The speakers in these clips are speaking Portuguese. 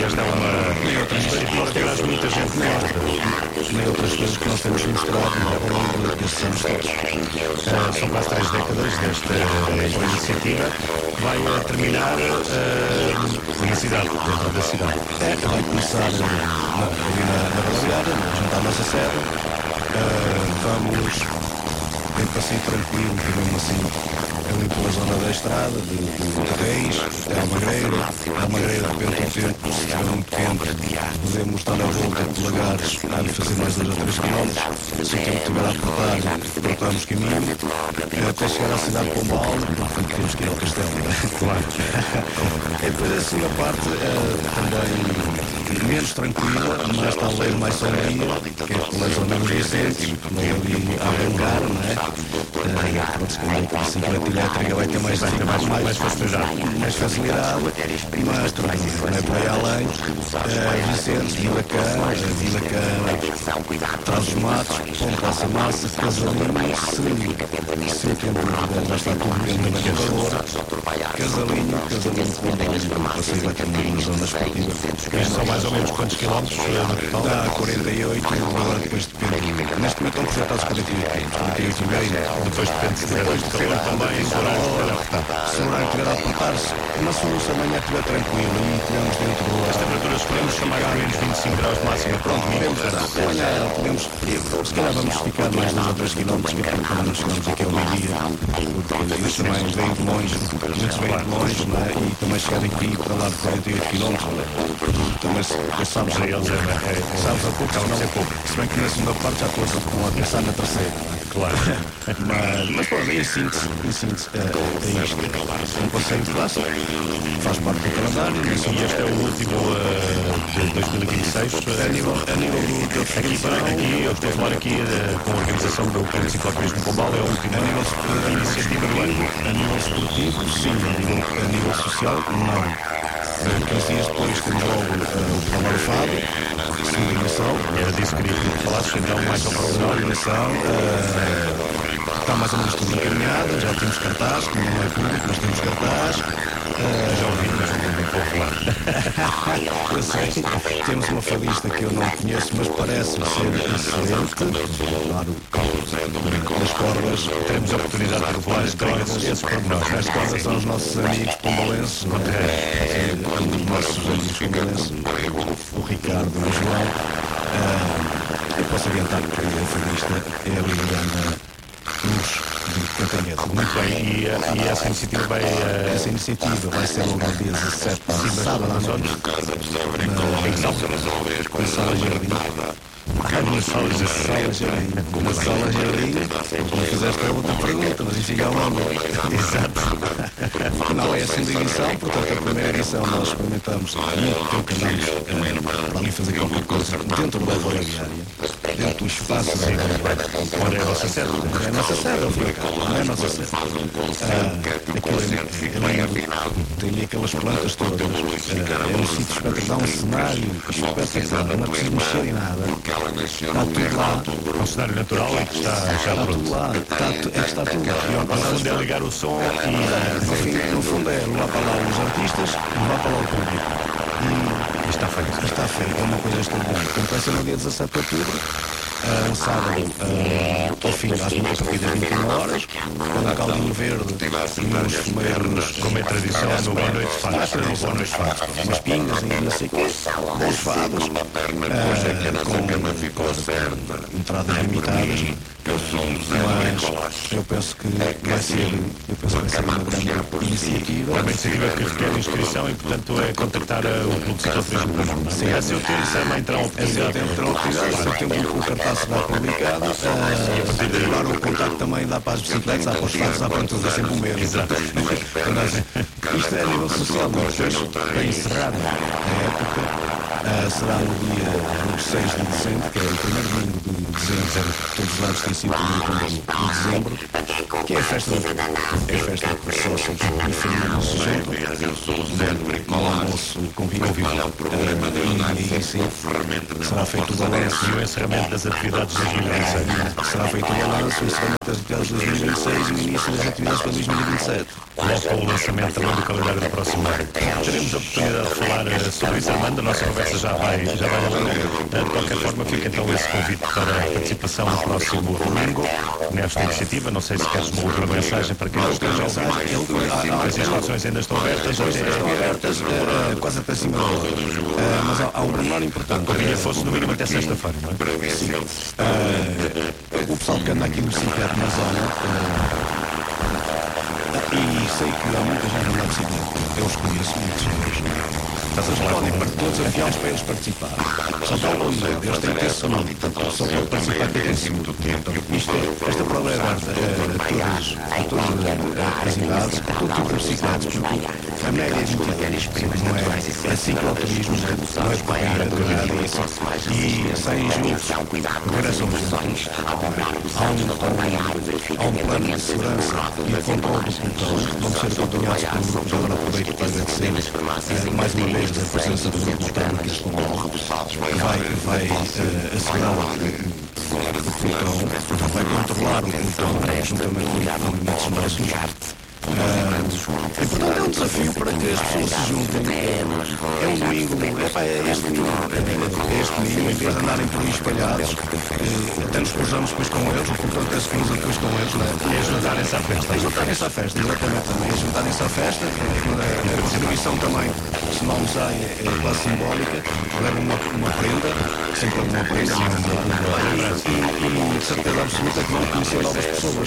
esta é uma história que traz muita gente mostra. Nem outras coisas que nós temos mostrado ao longo destes anos todos. São quase 3 décadas desta iniciativa que vai terminar na cidade, dentro da cidade. Vai começar ali na Brasileira, junto à nossa sede. Vamos em passeio tranquilo, que mesmo assim ali pela zona da estrada, de Reis, de Almagreira, de repente o tempo, se estiver muito quente, podemos dar a volta de Lagares e fazer mais 2 ou 3 km. Se o tempo estiver a apertar, cortamos caminho, até chegar à cidade de Pombal, portanto temos que ir ao castelo. Claro. E depois a segunda parte também menos tranquila, mas talvez mais sombria, que é pela zona dos Vicentes, ali a Alencar, não é? Pronto, se calhar a bicicleta elétrica vai ter mais facilidade, mas também não é por aí além. Vicentes, Vila Cá, Trás dos Matos, Praça Massa, Casalinho, se o tempo já está tudo bem na calor, Casalinho, passeio vai ter uma zona esportiva. São mais ou menos quantos quilómetros no total? Dá 48, agora depois depende. Neste momento estão projetados 48 meio. Depois depende se tiver de calor também, se o horário estiver apertado. Se o horário estiver a apertar-se, mas se a manhã estiver tranquilo e estivermos dentro do As temperaturas podemos chamar a menos 25 graus de máxima. Pronto, podemos, se calhar vamos ficar mais 2 ou 3 km, que é para não chegamos aqui ao meio-dia, porque eles também vêm de longe, muitos vêm de longe, não é? E também chegar aqui para lá de 48 km, também sabes a eles, sabes a pouco, se bem que na segunda parte já estou a pensar na terceira. claro. Mas pô, em síntese, é isto. É um passeio clássico, faz parte do calendário. E este é o último de 2026. A nível do Aqui, eu estou a falar aqui com a organização do Plano Cicloturismo Pombal, é a última iniciativa do ano. A nível esportivo, sim. A nível social, não. 15 dias depois temos logo o Palmar Fado, segunda dimensão. Era disso que queria que falasses, então, mais ao Segunda dimensão. Está mais ou menos tudo encaminhado, já temos cartaz, que não é público, mas temos cartaz. já ouvi, mas não vou falar. Eu sei, temos uma fadista que eu não conheço, mas parece-me ser excelente. Claro, das cordas, Teremos a oportunidade de revelar esses pormenores. as cordas são os nossos amigos pombalenses, não é? Um dos nossos amigos pombalenses, o Ricardo e o João. Eu posso adiantar que a fadista é a Liliana Cruz de Cantanhede. Muito bem, e essa iniciativa vai... Essa iniciativa vai ser logo no dia 17, sábado à noite, na Sala Jardim. Na Sala Jardim, não fizeste a outra pergunta, mas isso fica longo. Exato. Não é a segunda edição, portanto a primeira edição nós experimentamos muito tempo andamos para ali fazer qualquer coisa dentro da rodoviária, dentro do espaço da Onde é a vossa sede? é a nossa sede, não é a nossa sede. Tem ali aquelas plantas todas, é um sítio espetacular, dá um cenário espetacular, não é preciso mexer em nada. Está tudo lá. É um cenário natural e que está Está pronto. tudo lá. Está tudo lá. E ao No passar fundo é ligar o som e... no fundo é levar para lá os artistas e levar para lá o público. E está feito. Está feito, é uma coisa extraordinária. Portanto, vai ser no dia 17 de outubro, sábado, ao fim às 21 horas, com um caldinho verde e uns fumeirros, Como é tradição no Boa Noite Faz. Boa Noite Faz. umas pingas e não sei o quê, bons fados, com entradas limitadas. Mas eu penso que vai ser uma grande iniciativa. É uma iniciativa que requer inscrição e, portanto, é contactar o Clube de Cicloturismo Pombal. Sim, A seu ter isso é entrar a oportunidade. Se o cartaz será publicado, a partir de agora o contacto também dá para as bicicletas, dá para os fatos, dá para tudo, é sempre o mesmo. Exato. Isto é a nível social, mas depois, para encerrar a época, será no dia 6 de dezembro, que é o primeiro domingo de dezembro, todos os anos tem sido no de dezembro, que é a festa que os sócios e famílias se juntam, no almoço convívio, e sim, será feito o balanço e o encerramento das atividades de 2026. Será feito o balanço, o encerramento das atividades de 2026 e o início das atividades para 2027. Logo com o lançamento também do calendário do próximo ano. Teremos a oportunidade de falar sobre isso, Armando. A nossa conversa já vai longa. De qualquer forma, fica então esse convite para a participação no próximo domingo, nesta iniciativa. Não sei se queres uma outra mensagem para quem não esteja a ouvir. As inscrições ainda estão abertas. Estão abertas, quase até cima da hora. Mas há um pormenor importante. A minha fosse no mínimo até sexta-feira, não é? Sim. O pessoal que anda aqui no bicicleta na zona, e sei que há muita gente a andar de bicicleta, eu os conheço muitos. Podem todos aviões para eles participar. Só para o eles têm que ter segundo. Só para participar tem que ter segundo. Esta prova é aberta a todas as idades, a todo tipo de bicicletas, porque a média é 20 anos, não é cicloturismo, não é corrida durada, e sem julgos, regressam posições. Há um plano de segurança e controle do pelotão, vão ser acompanhados por grupos. Agora aproveito para agradecer mais uma vez a presença do grupo técnico que vai assegurar o pelotão, vai controlar o pelotão juntamente com movimentos nossos. E portanto é um desafio para que as pessoas se juntem. É um domingo, este domingo, em vez de andarem por aí espalhados, até nos cruzamos depois com eles, o portanto é seguimos depois com eles, e juntarem-se à festa. Juntarem-se à festa, exatamente também. Juntarem-se à festa, a distribuição também, se não usar, é quase simbólica, levam uma prenda, sempre uma prenda, e de certeza absoluta que vão conhecer novas pessoas.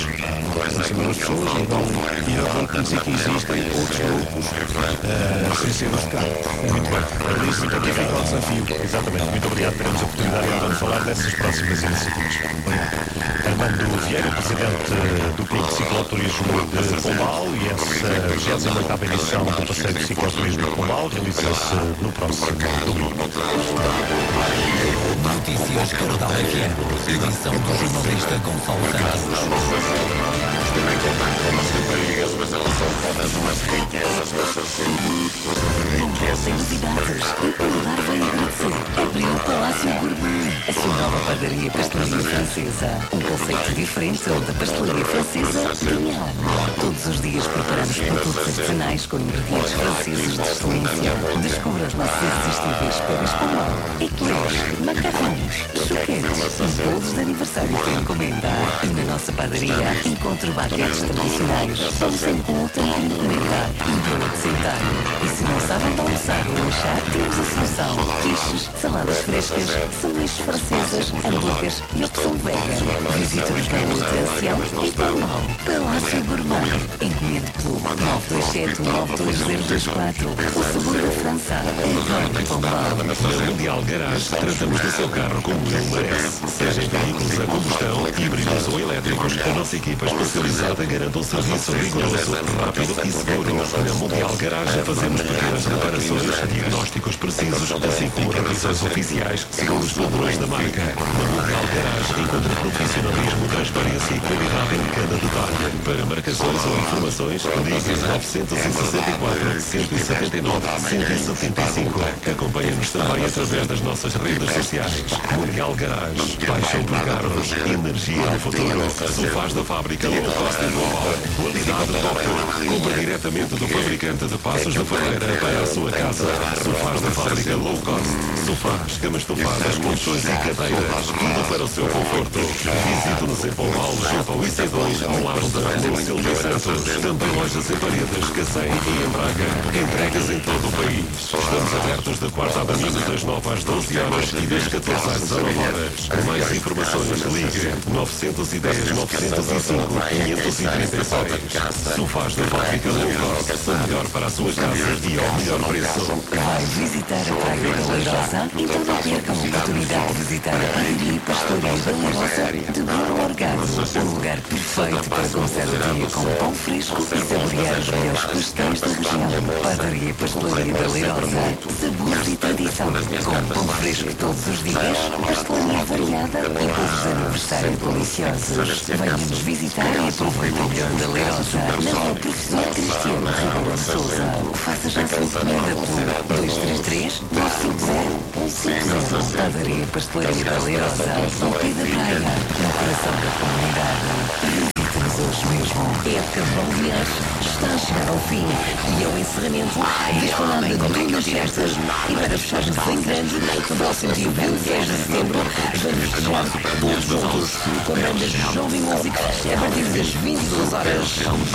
E vão conhecer que existem outros grupos sem ser os cá. Muito bem. Por isso, aqui fica o desafio. Exatamente. Muito obrigado. Teremos a oportunidade então de falar dessas próximas iniciativas. Armando Vieira, presidente do Clube de Cicloturismo de Pombal, e essa 28ª edição do Passeio de Cicloturismo de Pombal realiza-se no próximo domingo. Notícias Capital FM, edição do jornalista Gonçalo Santos. Também contar com as raparigas, mas elas são todas umas riquezas, Novidades. O Polar vai agradecer. Abriu o Palácio Gourmet, a sua nova padaria pastelaria francesa. Um conceito diferente onde a pastelaria francesa ganha. Todos os dias preparamos produtos artesanais com ingredientes franceses de excelência. Descubra os nossos irresistíveis pães com mão, eclairs, macarrões, choquetes e bolos de aniversário para encomendar. E na nossa padaria encontre baguetes tradicionais, pão sem glúten e integridade e broa de centeio. E se não sabem de almoçar ou lanchar, temos a solução. Quiches, saladas frescas, sanduíches francesas, hambúrgueres e opção vegan. Visite-nos na rua de Ancião e Pombal. Palácio Gourmet. Encomende pelo 927-192-024. O sabor da França. Em Pombal. Na Mundial Garage, tratamos do seu carro como ele merece. Seja em veículos a combustão, híbridos ou elétricos, a nossa equipa especializada garante um serviço rigoroso, rápido e seguro. Na Mundial Garage fazemos pequenas reparações, diagnósticos precisos, assim como revisões oficiais, segundo os padrões da marca. Na Mundial Garage encontra profissionalismo, transparência e qualidade em cada detalhe. Para marcações ou informações, ligue 964 179 175. Acompanhe-nos também através das nossas redes sociais. Mundial Garage, paixão por carros, energia no futuro. Sofás da fábrica low cost e global. Qualidade top. Compre diretamente do fabricante de Passos da Ferreira para a sua casa. Sofás da fábrica low cost. Sofás, camas estofadas, colchões e cadeiras. Tudo para o seu conforto. Visite-nos em Pombal, junto ao IC2, ao lado da Rua Silvio Santos. Também lojas em Paredes, Cacém e em Braga. Entregas em todo o país. Estamos abertos de quarta a domingo das 9 às 12 horas e das 14 às 19 horas. Mais informações, ligue 910 905 536. Sofás da fábrica low cost. O melhor para a sua casa e ao melhor preço. Vai visitar a Praia da Leirosa? Então não perca a oportunidade de visitar a Padaria e Pastelaria da Leirosa de Bruno Orgado. Um lugar perfeito para começar o dia com pão fresco e saborear os melhores pastéis da região. Padaria e Pastelaria da Leirosa. Sabores e tradições. tradição. Com pão fresco todos os dias, pastelaria variada e bolos de aniversário deliciosos. Venha-nos visitar e aproveite o melhor da Leirosa. Na rua Professor Cristiano Ribeiro de Sousa. Faça já a sua encomenda por 233-250-150. Padaria e Pastelaria da Leirosa. Ao pé da praia, no coração da comunidade. Visite-nos hoje mesmo. Época balnear está a chegar ao fim e ao encerramento da escalada de Dunas Certas. E para fecharmos em grande, no próximo dia 26 de setembro, vamos festejar todos juntos com bandas de jovem música a partir das 22 horas.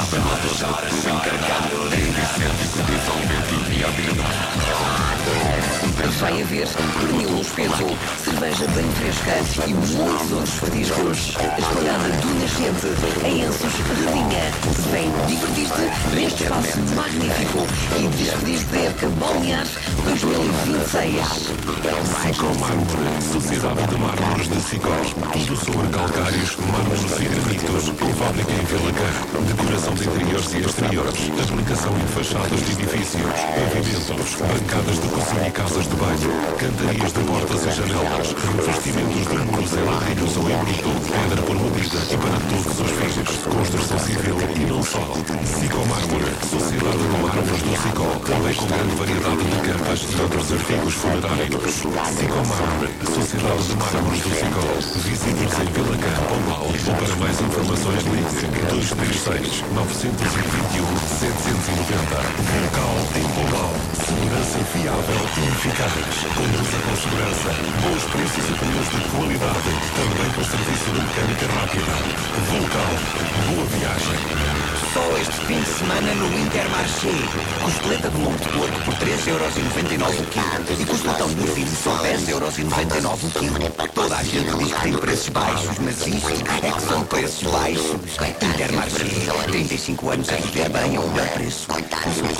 Vai haver pernil no espeto, cerveja bem fresca e muitos outros petiscos. A espalhada do Nascente, em Ensos, Rainha. Vem divertir-te neste espaço magnífico e despedir-te da época balnear 2026. Sicó Mármore, Sociedade de Mármores de Sicó. Tudo sobre calcários, mármores e granitos. Com fábrica em Vila Carro. Decoração de interiores e exteriores. Aplicação em fachadas de edifícios. Pavimentos. Bancadas de cozinha e casas de banho. Cantarias de portas e janelas. Revestimentos de muros em ladrilhos ou em bruto. Pedra por medida e para todos os fins. Construção civil e não só. Sicó Mármore, Sociedade de Mármores do Sicó. Também com grande variedade de capas e outros artigos funerários. Sicó Mármore, Sociedade de Mármores do Sicó. Visite-nos em Vila Carro, Pombal. Ou para mais informações ligue 236 921 790. Vocal em Pombal. Segurança fiável e eficaz. Conduza com segurança. Bons preços e pneus de qualidade. Também com serviço de mecânica rápida. Vocal. Boa viagem. Só este fim de semana no Intermarché. Costeleta de lombo de porco por 3,99€ o quilo. E costelão de novilho só 10,99€ o quilo. Toda a gente diz que tem preços baixos, mas isto é que são preços baixos. Intermarché, 35 anos a viver bem ao melhor preço.